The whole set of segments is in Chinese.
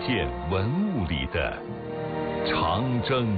件文物里的长征。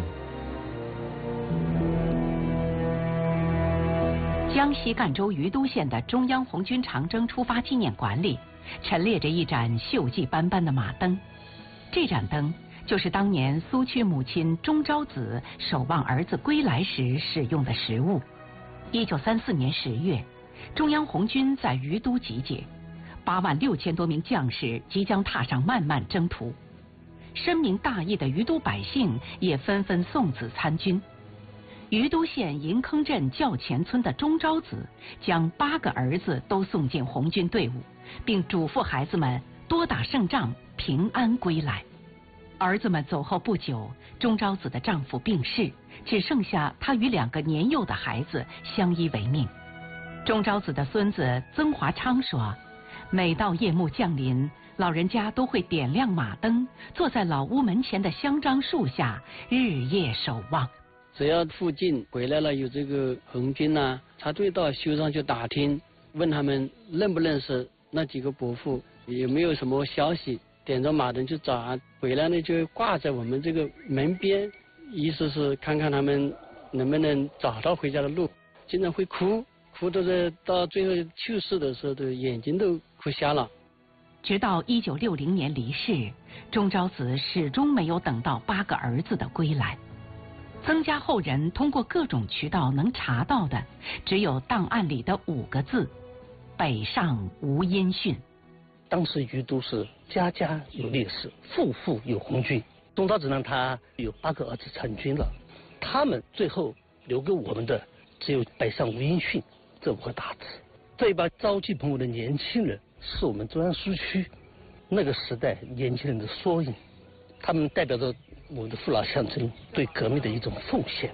江西赣州余都县的中央红军长征出发纪念馆里，陈列着一盏锈迹斑斑的马灯。这盏灯就是当年苏区母亲钟昭子守望儿子归来时使用的食物。1934年10月，中央红军在余都集结，8万6千多名将士即将踏上漫漫征途。深明大义的余都百姓也纷纷送子参军。余都县银坑镇较前村的钟昭子将8个儿子都送进红军队伍，并嘱咐孩子们多打胜仗，平安归来。儿子们走后不久，钟昭子的丈夫病逝，只剩下她与2个年幼的孩子相依为命。钟昭子的孙子曾华昌说，每到夜幕降临，老人家都会点亮马灯，坐在老屋门前的香樟树下日夜守望。 只要附近回来了有这个红军啊，他就到修上去打听，问他们认不认识那几个伯父，有没有什么消息，点着马灯去找啊。回来呢就挂在我们这个门边，意思是看看他们能不能找到回家的路。经常会哭到最后去世的时候，都眼睛都哭瞎了。 直到1960年离世，钟昭子始终没有等到8个儿子的归来。曾家后人通过各种渠道能查到的，只有档案里的5个字：北上无音讯。 当时余都是家家有烈士，户户有红军。钟昭子呢，他有8个儿子参军了，他们最后留给我们的只有北上无音讯这5个大字。这一帮朝气蓬勃的年轻人，是我们中央苏区那个时代年轻人的缩影，他们代表着我们的父老乡亲对革命的一种奉献。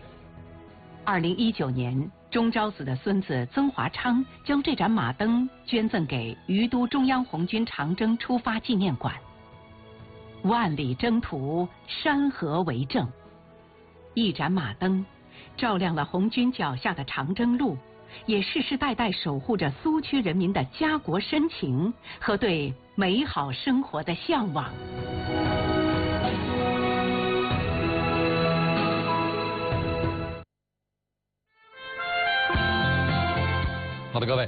2019年，钟昭子的孙子曾华昌将这盏马灯捐赠给余都中央红军长征出发纪念馆。万里征途，山河为证。一盏马灯，照亮了红军脚下的长征路，也世世代代守护着苏区人民的家国深情和对美好生活的向往。 好的，各位，